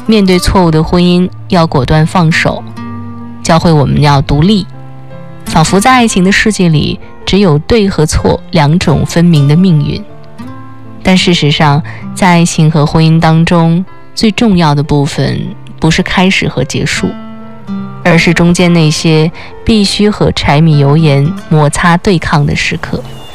面对错误的婚姻要果断放手，教会我们要独立，仿佛在爱情的世界里只有对和错两种分明的命运。但事实上，在爱情和婚姻当中，最重要的部分不是开始和结束，而是中间那些必须和柴米油盐摩擦对抗的时刻。